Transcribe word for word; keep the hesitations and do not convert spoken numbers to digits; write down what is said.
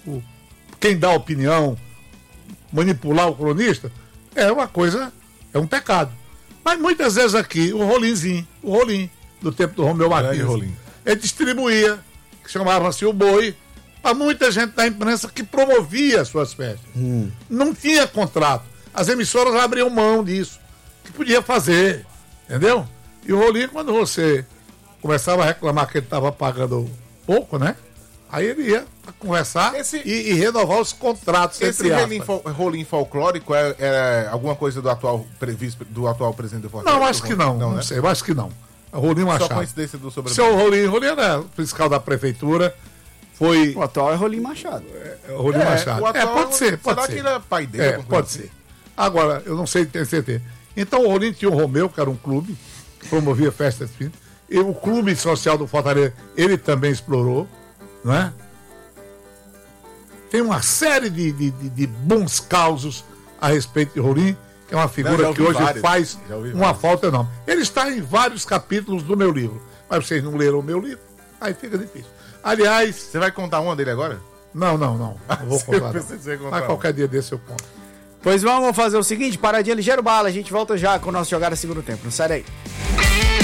o, quem dá opinião, manipular o cronista, é uma coisa, é um pecado. Mas muitas vezes aqui, o Rolinzinho, o Rolim, do tempo do Romeu Martins, ele distribuía, que chamava-se o boi, para muita gente da imprensa que promovia as suas festas. Hum. Não tinha contrato. As emissoras abriam mão disso, que podia fazer, entendeu? E o Rolim, quando você começava a reclamar que ele estava pagando pouco, né? Aí ele ia para conversar esse, e, e renovar os contratos. Esse rolim folclórico é, é alguma coisa do atual, previsto, do atual presidente do Fortaleza? Não, acho que não, não, não né? sei, eu acho que não. É o Rolim Machado. Só coincidência do sobrenome. Seu Rolim, Rolim era fiscal da prefeitura, foi... O atual é Rolim Machado. É, é o Rolim é, Machado. O atual, é, pode ser, pode será ser. que ele é pai dele? É, pode assim? ser. Agora, eu não sei, tenho certeza. Então o Rolim tinha o Romeu, que era um clube, que promovia festas de fim. E o clube social do Fortaleza, ele também explorou, não é? Tem uma série de, de, de, de bons causos a respeito de Rolim, que é uma figura não, que hoje vários, faz uma vários. falta enorme. Ele está em vários capítulos do meu livro, mas vocês não leram o meu livro, aí fica difícil. Aliás... Você vai contar uma dele agora? Não, não, não. Não vou contar. Não. Mas qualquer dia desse eu conto. Pois vamos fazer o seguinte, paradinha ligeiro bala, a gente volta já com o nosso Jogada Segundo Tempo. Não sai daí.